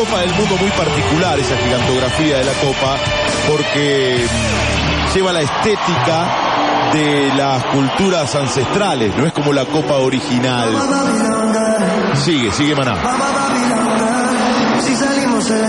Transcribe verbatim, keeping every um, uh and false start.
Copa del Mundo muy particular, esa gigantografía de la Copa, porque lleva la estética de las culturas ancestrales, no es como la Copa original. Sigue, sigue Maná.